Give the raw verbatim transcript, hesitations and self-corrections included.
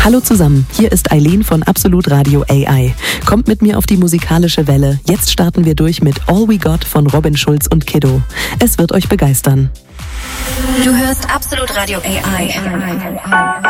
Hallo zusammen, hier ist Eileen von Absolut Radio A I. Kommt mit mir auf die musikalische Welle. Jetzt starten wir durch mit All We Got von Robin Schulz und Kiddo. Es wird euch begeistern. Du hörst Absolut Radio A I.